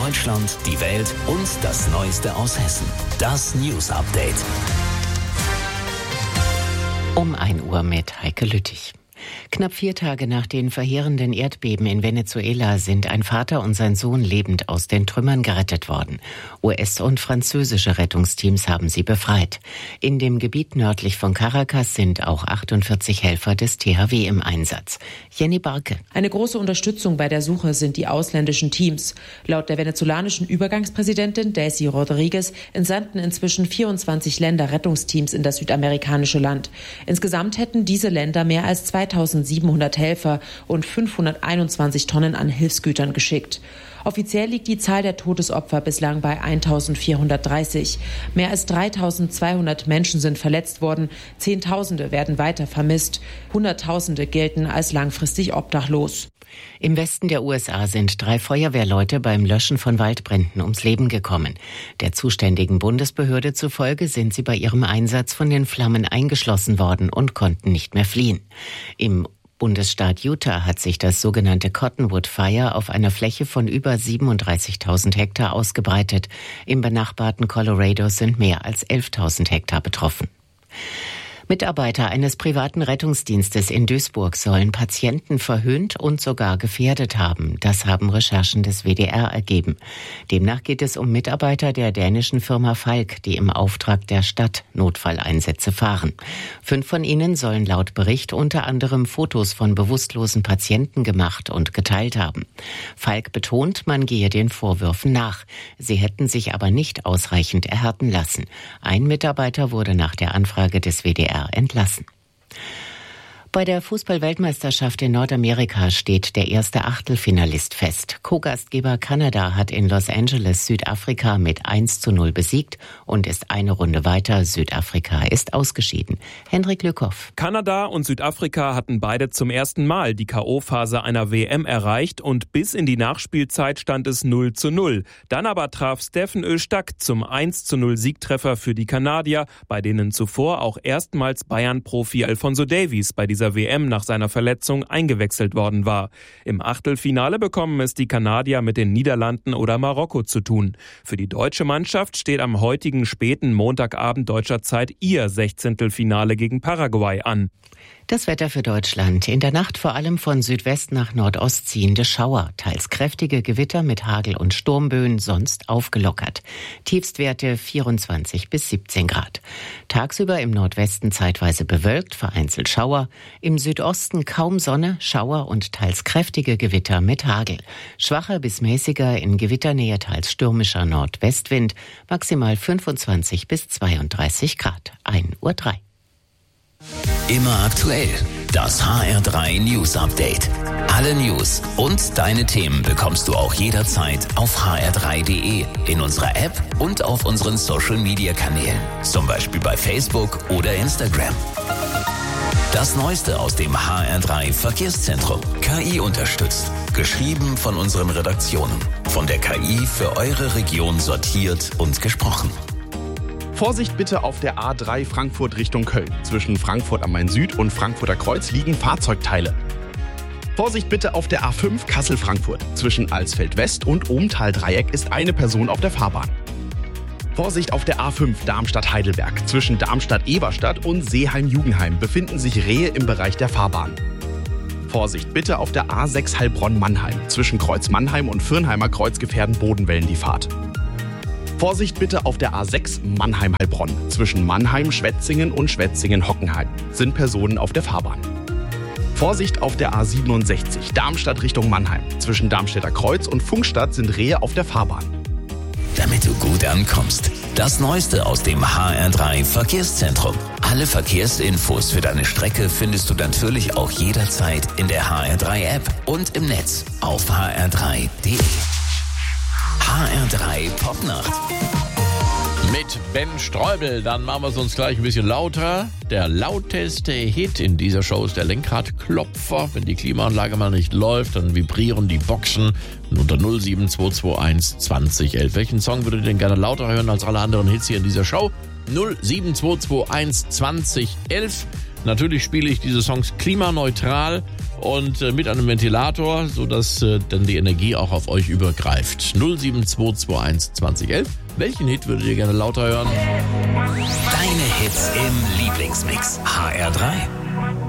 Deutschland, die Welt und das Neueste aus Hessen. Das News Update. Um 1 Uhr mit Heike Lüttich. Knapp 4 Tage nach den verheerenden Erdbeben in Venezuela sind ein Vater und sein Sohn lebend aus den Trümmern gerettet worden. US- und französische Rettungsteams haben sie befreit. In dem Gebiet nördlich von Caracas sind auch 48 Helfer des THW im Einsatz. Jenny Barke. Eine große Unterstützung bei der Suche sind die ausländischen Teams. Laut der venezolanischen Übergangspräsidentin Daisy Rodriguez entsandten inzwischen 24 Länder Rettungsteams in das südamerikanische Land. Insgesamt hätten diese Länder mehr als 2700 Helfer und 521 Tonnen an Hilfsgütern geschickt. Offiziell liegt die Zahl der Todesopfer bislang bei 1430. Mehr als 3200 Menschen sind verletzt worden. Zehntausende werden weiter vermisst. Hunderttausende gelten als langfristig obdachlos. Im Westen der USA sind 3 Feuerwehrleute beim Löschen von Waldbränden ums Leben gekommen. Der zuständigen Bundesbehörde zufolge sind sie bei ihrem Einsatz von den Flammen eingeschlossen worden und konnten nicht mehr fliehen. Im Bundesstaat Utah hat sich das sogenannte Cottonwood Fire auf einer Fläche von über 37.000 Hektar ausgebreitet. Im benachbarten Colorado sind mehr als 11.000 Hektar betroffen. Mitarbeiter eines privaten Rettungsdienstes in Duisburg sollen Patienten verhöhnt und sogar gefährdet haben. Das haben Recherchen des WDR ergeben. Demnach geht es um Mitarbeiter der dänischen Firma Falk, die im Auftrag der Stadt Notfalleinsätze fahren. 5 von ihnen sollen laut Bericht unter anderem Fotos von bewusstlosen Patienten gemacht und geteilt haben. Falk betont, man gehe den Vorwürfen nach. Sie hätten sich aber nicht ausreichend erhärten lassen. Ein Mitarbeiter wurde nach der Anfrage des WDR entlassen. Bei der Fußball-Weltmeisterschaft in Nordamerika steht der erste Achtelfinalist fest. Co-Gastgeber Kanada hat in Los Angeles Südafrika mit 1:0 besiegt und ist eine Runde weiter. Südafrika ist ausgeschieden. Henrik Lückhoff. Kanada und Südafrika hatten beide zum ersten Mal die K.O.-Phase einer WM erreicht und bis in die Nachspielzeit stand es 0:0. Dann aber traf Steffen Öztag zum 1:0 Siegtreffer für die Kanadier, bei denen zuvor auch erstmals Bayern-Profi Alphonso Davies bei dieser WM nach seiner Verletzung eingewechselt worden war. Im Achtelfinale bekommen es die Kanadier mit den Niederlanden oder Marokko zu tun. Für die deutsche Mannschaft steht am heutigen späten Montagabend deutscher Zeit ihr 16. Finale gegen Paraguay an. Das Wetter für Deutschland. In der Nacht vor allem von Südwest nach Nordost ziehende Schauer, teils kräftige Gewitter mit Hagel und Sturmböen, sonst aufgelockert. Tiefstwerte 24 bis 17 Grad. Tagsüber im Nordwesten zeitweise bewölkt, vereinzelt Schauer. Im Südosten kaum Sonne, Schauer und teils kräftige Gewitter mit Hagel. Schwacher bis mäßiger, in Gewitternähe teils stürmischer Nordwestwind. Maximal 25 bis 32 Grad. 1:03 Uhr. Immer aktuell. Das HR3 News Update. Alle News und deine Themen bekommst du auch jederzeit auf hr3.de, in unserer App und auf unseren Social Media Kanälen. Zum Beispiel bei Facebook oder Instagram. Das Neueste aus dem HR3 Verkehrszentrum. KI unterstützt. Geschrieben von unseren Redaktionen. Von der KI für eure Region sortiert und gesprochen. Vorsicht bitte auf der A3 Frankfurt Richtung Köln. Zwischen Frankfurt am Main Süd und Frankfurter Kreuz liegen Fahrzeugteile. Vorsicht bitte auf der A5 Kassel-Frankfurt. Zwischen Alsfeld West und Ohmtal-Dreieck ist eine Person auf der Fahrbahn. Vorsicht auf der A5 Darmstadt-Heidelberg. Zwischen Darmstadt-Eberstadt und Seeheim-Jugenheim befinden sich Rehe im Bereich der Fahrbahn. Vorsicht bitte auf der A6 Heilbronn-Mannheim. Zwischen Kreuz Mannheim und Firnheimer Kreuz gefährden Bodenwellen die Fahrt. Vorsicht bitte auf der A6 Mannheim-Heilbronn. Zwischen Mannheim, Schwetzingen und Schwetzingen-Hockenheim sind Personen auf der Fahrbahn. Vorsicht auf der A67 Darmstadt Richtung Mannheim. Zwischen Darmstädter Kreuz und Funkstadt sind Rehe auf der Fahrbahn. Damit du gut ankommst. Das Neueste aus dem HR3 Verkehrszentrum. Alle Verkehrsinfos für deine Strecke findest du natürlich auch jederzeit in der HR3-App und im Netz auf hr3.de. HR3 Popnacht. Mit Ben Streubel, dann machen wir es uns gleich ein bisschen lauter. Der lauteste Hit in dieser Show ist der Lenkradklopfer. Wenn die Klimaanlage mal nicht läuft, dann vibrieren die Boxen. Unter 07221 2011. Welchen Song würdet ihr denn gerne lauter hören als alle anderen Hits hier in dieser Show? 07221 2011. Natürlich spiele ich diese Songs klimaneutral und mit einem Ventilator, sodass dann die Energie auch auf euch übergreift. 07221 2011. Welchen Hit würdet ihr gerne lauter hören? Deine Hits im Lieblingsmix. HR3.